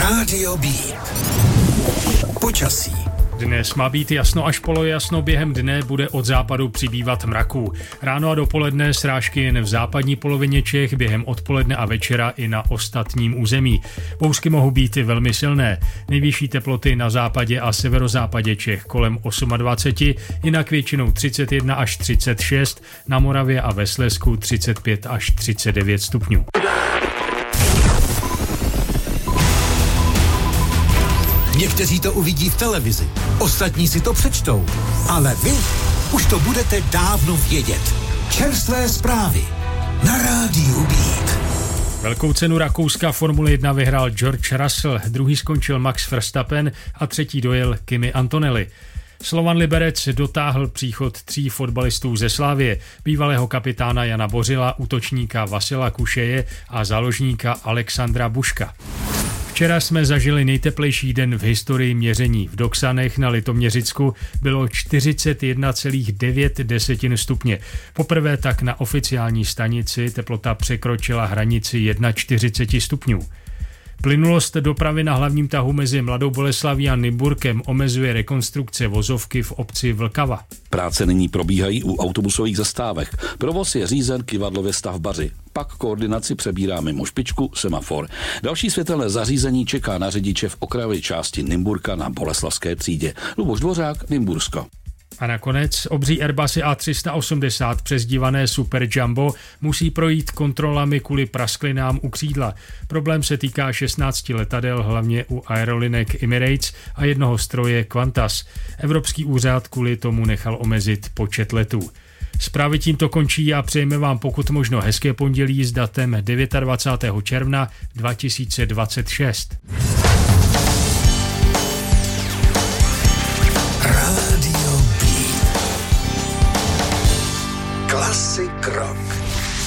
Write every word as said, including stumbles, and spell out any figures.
Rádio B. Počasí. Dnes má být jasno až polojasno, během dne bude od západu přibývat mraků. Ráno a dopoledne srážky jen v západní polovině Čech, během odpoledne a večera i na ostatním území. Bouřky mohou být velmi silné. Nejvyšší teploty na západě a severozápadě Čech kolem dvacet osm, jinak většinou třicet jedna až třicet šest, na Moravě a ve Slezsku třicet pět až třicet devět stupňů. Někteří to uvidí v televizi, ostatní si to přečtou, ale vy už to budete dávno vědět. Čerstvé zprávy na Rádiu Beat. Velkou cenu Rakouska Formule jedna vyhrál George Russell, druhý skončil Max Verstappen a třetí dojel Kimi Antonelli. Slovan Liberec dotáhl příchod tří fotbalistů ze Slavie, bývalého kapitána Jana Bořila, útočníka Vasila Kušeje a záložníka Alexandra Buška. Včera jsme zažili nejteplejší den v historii měření. V Doksanech na Litoměřicku bylo čtyřicet jedna celá devět stupně. Poprvé tak na oficiální stanici teplota překročila hranici čtyřicet jedna stupňů. Plynulost dopravy na hlavním tahu mezi Mladou Boleslaví a Nymburkem omezuje rekonstrukce vozovky v obci Vlkava. Práce nyní probíhají u autobusových zastávek. Provoz je řízen kyvadlově stavbaři. Pak koordinaci přebírá mimo špičku semafor. Další světelné zařízení čeká na řidiče v okrajové části Nymburka na Boleslavské třídě. Luboš Dvořák, Nymbursko. A nakonec obří Airbusy A tři sta osmdesát přezdívané Super Jumbo musí projít kontrolami kvůli prasklinám u křídla. Problém se týká šestnácti letadel, hlavně u aerolinek Emirates a jednoho stroje Qantas. Evropský úřad kvůli tomu nechal omezit počet letů. Zprávy tímto končí a přejeme vám pokud možno hezké pondělí s datem dvacátého devátého června dva tisíce dvacet šest. Rádio B. Klasik rock.